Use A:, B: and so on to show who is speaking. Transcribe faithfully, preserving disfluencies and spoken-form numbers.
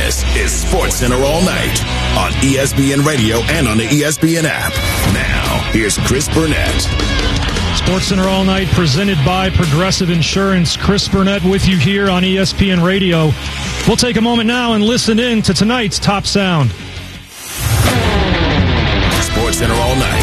A: This is Sports Center All Night on E S P N Radio and on the E S P N app. Now, here's Chris Burnett.
B: Sports Center All Night presented by Progressive Insurance. Chris Burnett with you here on E S P N Radio. We'll take a moment now and listen in to tonight's Top Sound.
A: Sports Center All Night